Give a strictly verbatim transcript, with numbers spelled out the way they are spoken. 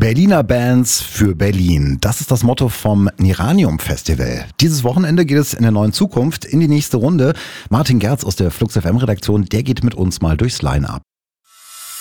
Berliner Bands für Berlin. Das ist das Motto vom Niranium Festival. Dieses Wochenende geht es in der neuen Zukunft in die nächste Runde. Martin Gerz aus der Flux F M Redaktion, der geht mit uns mal durchs Line-Up.